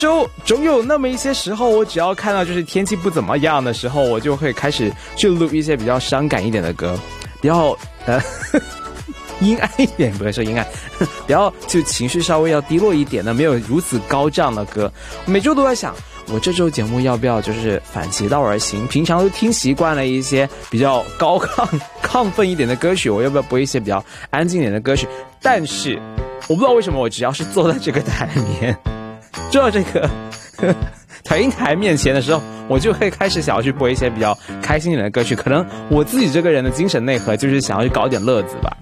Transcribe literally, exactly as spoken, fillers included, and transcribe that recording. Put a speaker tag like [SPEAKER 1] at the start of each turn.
[SPEAKER 1] 就总有那么一些时候，我只要看到就是天气不怎么样的时候，我就会开始去录一些比较伤感一点的歌，比较呃阴暗一点，不会说阴暗，比较就情绪稍微要低落一点的，没有如此高涨的歌。每周都在想，我这周节目要不要就是反其道而行？平常都听习惯了一些比较高亢亢奋一点的歌曲，我要不要播一些比较安静一点的歌曲？但是我不知道为什么，我只要是坐在这个台面，坐到这个调音台面前的时候，我就会开始想要去播一些比较开心一点的歌曲。可能我自己这个人的精神内核就是想要去搞点乐子吧。